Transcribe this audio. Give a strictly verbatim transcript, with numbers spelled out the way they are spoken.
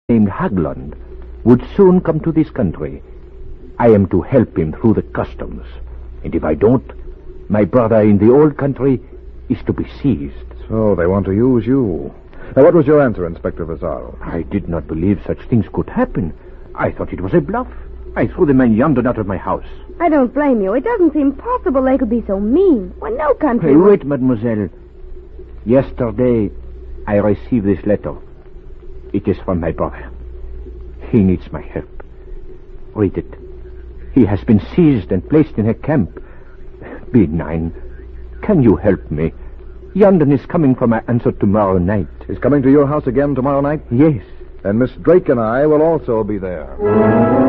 named Haglund would soon come to this country. I am to help him through the customs. And if I don't, my brother in the old country is to be seized. So they want to use you. Now, what was your answer, Inspector Vassaro? I did not believe such things could happen. I thought it was a bluff. I threw the man yonder out of my house. I don't blame you. It doesn't seem possible they could be so mean. When no country... Hey, wait, mademoiselle. Yesterday, I received this letter. It is from my brother. He needs my help. Read it. He has been seized and placed in a camp. B nine, can you help me? Yondon is coming for my answer tomorrow night. He's coming to your house again tomorrow night? Yes. And Miss Drake and I will also be there.